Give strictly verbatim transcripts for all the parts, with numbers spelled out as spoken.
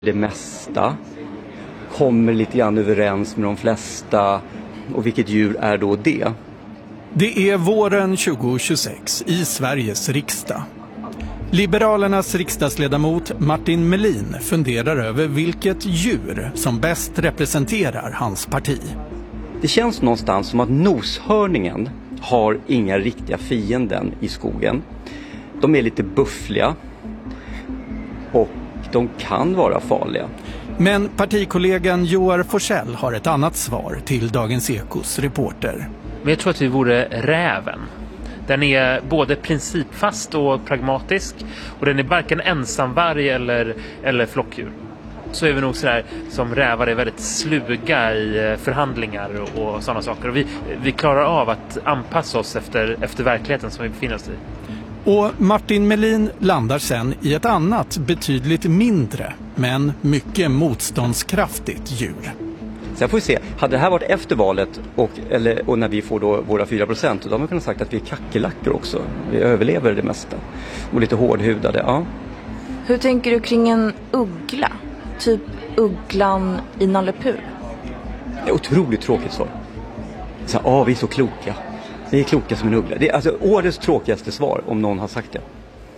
Det mesta kommer lite grann överens med de flesta, och vilket djur är då det? Det är våren tjugo tjugosex i Sveriges riksdag. Liberalernas riksdagsledamot Martin Melin funderar över vilket djur som bäst representerar hans parti. Det känns någonstans som att noshörningen har inga riktiga fienden i skogen. De är lite buffliga och de kan vara farliga. Men partikollegan Joar Forsell har ett annat svar till Dagens Ekos reporter. Men jag tror att det vore räven. Den är både principfast och pragmatisk, och den är varken ensamvarg eller, eller flockdjur. Så är vi nog sådär som rävar är väldigt sluga i förhandlingar och, och sådana saker. Och vi, vi klarar av att anpassa oss efter, efter verkligheten som vi befinner oss i. Och Martin Melin landar sen i ett annat, betydligt mindre, men mycket motståndskraftigt djur. Sen får vi se, hade det här varit efter valet och, eller, och när vi får då våra fyra procent, då har man kunnat sagt att vi är kackerlackor också. Vi överlever det mesta. Och lite hårdhudade, ja. Hur tänker du kring en uggla? Typ ugglan i Nalle Puh? Det är otroligt tråkigt svar. Så, ja, vi är så kloka. Vi är kloka som en uggla. Det är alltså årets tråkigaste svar om någon har sagt det.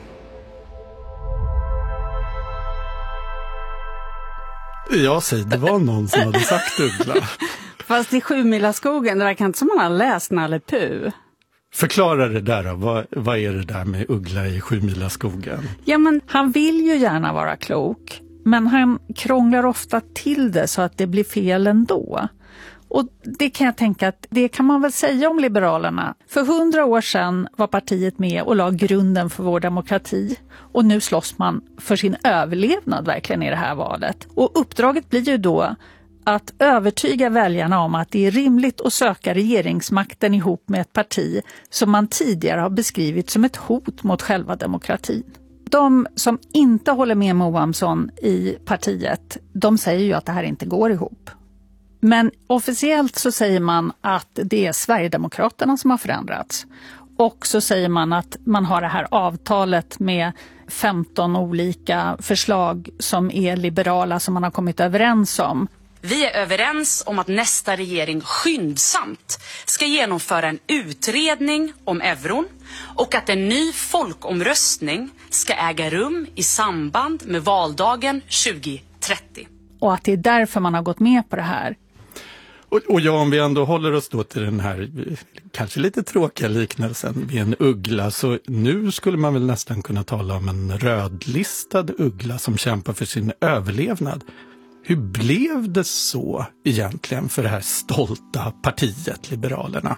Ja, säg, det var någon som hade sagt uggla. Fast i Sjumilaskogen, det verkar inte som man har läst Nalle Puh. Förklara det där då. Vad, vad är det där med uggla i Sjumilaskogen? Ja, men han vill ju gärna vara klok. Men han krånglar ofta till det så att det blir fel ändå. Och det kan jag tänka att det kan man väl säga om Liberalerna. För hundra år sedan var partiet med och la grunden för vår demokrati. Och nu slåss man för sin överlevnad verkligen i det här valet. Och uppdraget blir ju då att övertyga väljarna om att det är rimligt att söka regeringsmakten ihop med ett parti som man tidigare har beskrivit som ett hot mot själva demokratin. De som inte håller med Moamsson i partiet, de säger ju att det här inte går ihop. Men officiellt så säger man att det är Sverigedemokraterna som har förändrats. Och så säger man att man har det här avtalet med femton olika förslag som är liberala som man har kommit överens om. Vi är överens om att nästa regering skyndsamt ska genomföra en utredning om euron och att en ny folkomröstning ska äga rum i samband med valdagen tjugo trettio. Och att det är därför man har gått med på det här. Och, och ja, om vi ändå håller oss då till den här kanske lite tråkiga liknelsen med en uggla, så nu skulle man väl nästan kunna tala om en rödlistad uggla som kämpar för sin överlevnad. Hur blev det så egentligen för det här stolta partiet Liberalerna?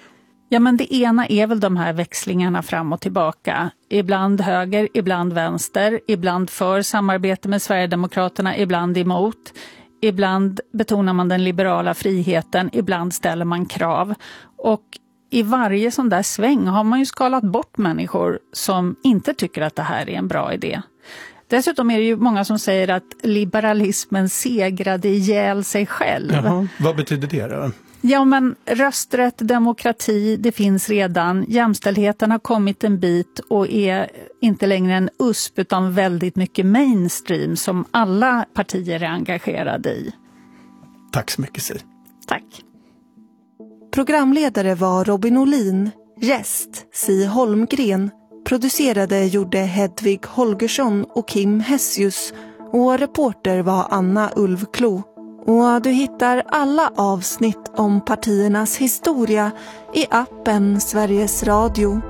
Ja, men det ena är väl de här växlingarna fram och tillbaka. Ibland höger, ibland vänster, ibland för samarbete med Sverigedemokraterna, ibland emot. Ibland betonar man den liberala friheten, ibland ställer man krav. Och i varje sån där sväng har man ju skalat bort människor som inte tycker att det här är en bra idé. Dessutom är det ju många som säger att liberalismen segrade ihjäl sig själv. Jaha, vad betyder det då? Ja, men rösträtt, demokrati, det finns redan. Jämställdheten har kommit en bit och är inte längre en U S P utan väldigt mycket mainstream som alla partier är engagerade i. Tack så mycket, Si. Tack. Programledare var Robin Olin, gäst Si Holmgren, producerade gjorde Hedvig Holgersson och Kim Hessius och reporter var Anna Ulvklo. Och du hittar alla avsnitt om partiernas historia i appen Sveriges Radio.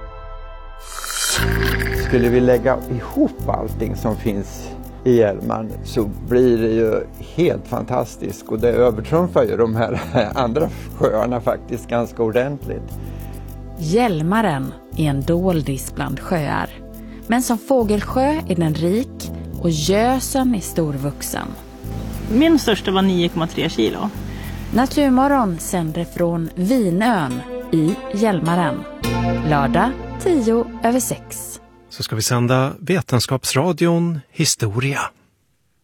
Skulle vi lägga ihop allting som finns i Hjälmaren så blir det ju helt fantastiskt. Och det övertrumfar ju de här andra sjöarna faktiskt ganska ordentligt. Hjälmaren är en doldis bland sjöar. Men som fågelsjö är den rik och Gösen är storvuxen. Min största var nio komma tre kilo. Naturmorgon sänder från Vinön i Hjälmaren. Lördag tio över sex. Så ska vi sända Vetenskapsradion Historia.